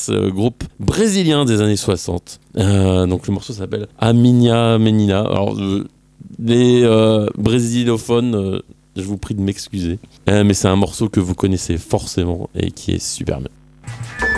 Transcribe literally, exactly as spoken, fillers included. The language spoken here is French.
euh, groupe brésilien des années soixante. Euh, donc le morceau s'appelle A Minha Menina. Alors euh, les euh, brésilophones, euh, je vous prie de m'excuser, euh, mais c'est un morceau que vous connaissez forcément et qui est super bien.